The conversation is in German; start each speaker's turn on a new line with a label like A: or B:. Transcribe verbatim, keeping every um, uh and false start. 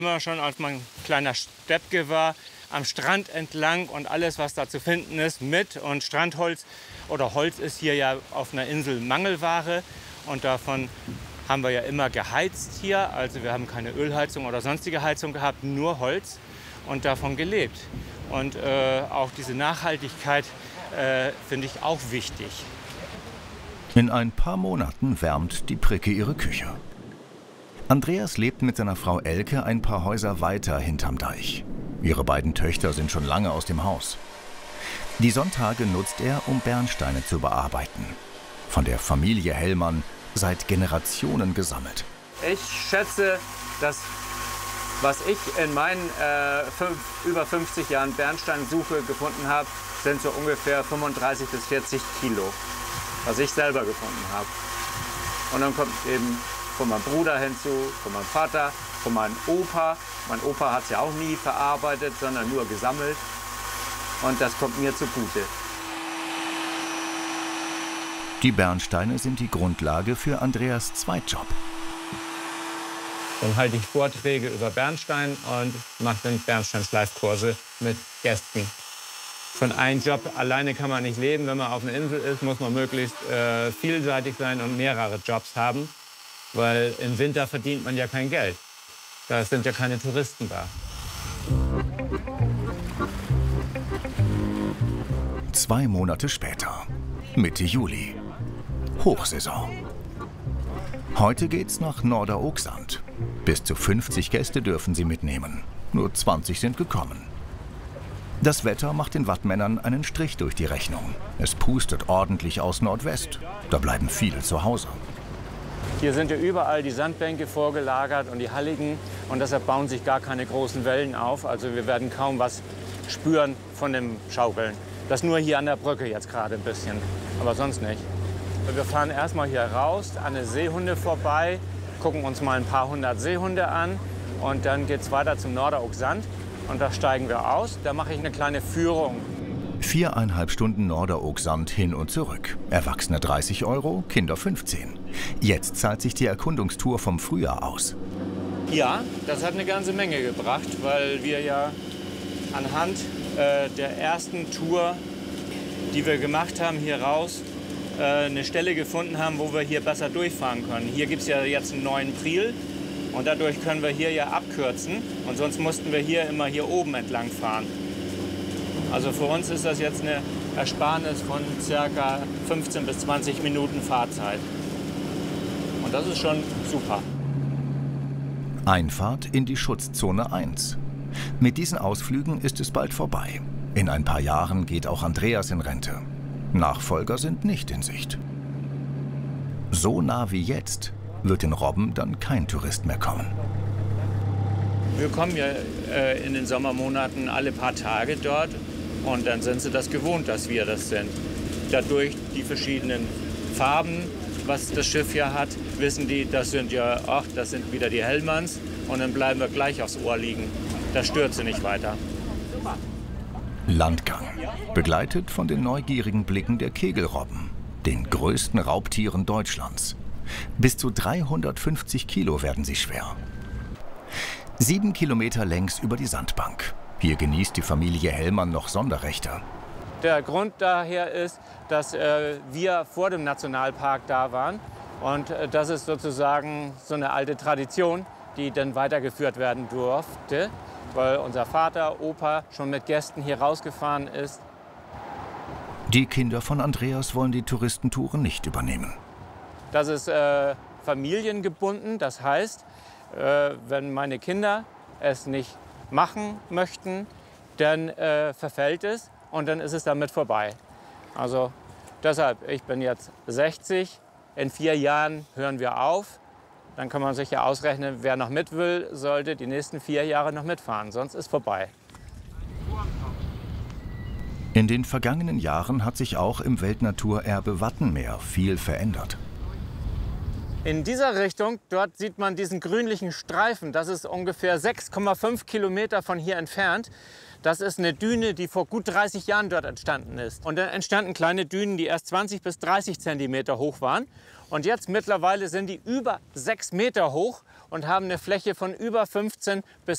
A: Immer schon, als man ein kleiner Steppke war, am Strand entlang und alles, was da zu finden ist, mit. Und Strandholz oder Holz ist hier ja auf einer Insel Mangelware. Und davon haben wir ja immer geheizt hier. Also wir haben keine Ölheizung oder sonstige Heizung gehabt, nur Holz und davon gelebt. Und äh, auch diese Nachhaltigkeit äh, finde ich auch wichtig.
B: In ein paar Monaten wärmt die Pricke ihre Küche. Andreas lebt mit seiner Frau Elke ein paar Häuser weiter hinterm Deich. Ihre beiden Töchter sind schon lange aus dem Haus. Die Sonntage nutzt er, um Bernsteine zu bearbeiten. Von der Familie Hellmann seit Generationen gesammelt.
A: Ich schätze, dass was ich in meinen äh, fünf, über fünfzig Jahren Bernsteinsuche gefunden habe, sind so ungefähr fünfunddreißig bis vierzig Kilo, was ich selber gefunden habe. Und dann kommt eben von meinem Bruder hinzu, von meinem Vater, von meinem Opa. Mein Opa hat es ja auch nie verarbeitet, sondern nur gesammelt. Und das kommt mir zugute.
B: Die Bernsteine sind die Grundlage für Andreas' Zweitjob.
A: Dann halte ich Vorträge über Bernstein und mache dann Bernstein-Live-Kurse mit Gästen. Von einem Job alleine kann man nicht leben. Wenn man auf einer Insel ist, muss man möglichst äh, vielseitig sein und mehrere Jobs haben. Weil im Winter verdient man ja kein Geld. Da sind ja keine Touristen da.
B: Zwei Monate später, Mitte Juli. Hochsaison. Heute geht's nach Norderoogsand. Bis zu fünfzig Gäste dürfen sie mitnehmen. Nur zwanzig sind gekommen. Das Wetter macht den Wattmännern einen Strich durch die Rechnung. Es pustet ordentlich aus Nordwest. Da bleiben viele zu Hause.
A: Hier sind ja überall die Sandbänke vorgelagert und die Halligen. Und deshalb bauen sich gar keine großen Wellen auf. Also wir werden kaum was spüren von dem Schaukeln. Das nur hier an der Brücke jetzt gerade ein bisschen, aber sonst nicht. Wir fahren erstmal hier raus, an den Seehunde vorbei, gucken uns mal ein paar hundert Seehunde an. Und dann geht es weiter zum Norderoogsand. Und da steigen wir aus. Da mache ich eine kleine Führung.
B: Viereinhalb Stunden Norderoogsand hin und zurück. Erwachsene dreißig Euro, Kinder fünfzehn. Jetzt zahlt sich die Erkundungstour vom Frühjahr aus.
A: Ja, das hat eine ganze Menge gebracht, weil wir ja anhand äh, der ersten Tour, die wir gemacht haben, hier raus, äh, eine Stelle gefunden haben, wo wir hier besser durchfahren können. Hier gibt es ja jetzt einen neuen Priel und dadurch können wir hier ja abkürzen. Und sonst mussten wir hier immer hier oben entlang fahren. Also für uns ist das jetzt eine Ersparnis von ca. fünfzehn bis zwanzig Minuten Fahrzeit. Und das ist schon super.
B: Einfahrt in die Schutzzone eins. Mit diesen Ausflügen ist es bald vorbei. In ein paar Jahren geht auch Andreas in Rente. Nachfolger sind nicht in Sicht. So nah wie jetzt wird in Robben dann kein Tourist mehr kommen.
A: Wir kommen ja äh, in den Sommermonaten alle paar Tage dort. Und dann sind sie das gewohnt, dass wir das sind. Dadurch die verschiedenen Farben, was das Schiff hier hat, wissen die, das sind ja, ach, das sind wieder die Hellmanns. Und dann bleiben wir gleich aufs Ohr liegen. Das stört sie nicht weiter.
B: Landgang, begleitet von den neugierigen Blicken der Kegelrobben, den größten Raubtieren Deutschlands. Bis zu dreihundertfünfzig Kilo werden sie schwer. Sieben Kilometer längs über die Sandbank. Hier genießt die Familie Hellmann noch Sonderrechte.
A: Der Grund daher ist, dass äh, wir vor dem Nationalpark da waren. Und äh, das ist sozusagen so eine alte Tradition, die dann weitergeführt werden durfte, weil unser Vater, Opa schon mit Gästen hier rausgefahren ist.
B: Die Kinder von Andreas wollen die Touristentouren nicht übernehmen.
A: Das ist äh, familiengebunden, das heißt, äh, wenn meine Kinder es nicht machen möchten, dann äh, verfällt es und dann ist es damit vorbei. Also deshalb, ich bin jetzt sechzig, in vier Jahren hören wir auf. Dann kann man sich ja ausrechnen, wer noch mit will, sollte die nächsten vier Jahre noch mitfahren, sonst ist vorbei.
B: In den vergangenen Jahren hat sich auch im Weltnaturerbe Wattenmeer viel verändert.
A: In dieser Richtung, dort sieht man diesen grünlichen Streifen. Das ist ungefähr sechs Komma fünf Kilometer von hier entfernt. Das ist eine Düne, die vor gut dreißig Jahren dort entstanden ist. Und dann entstanden kleine Dünen, die erst zwanzig bis dreißig Zentimeter hoch waren. Und jetzt mittlerweile sind die über sechs Meter hoch und haben eine Fläche von über fünfzehn bis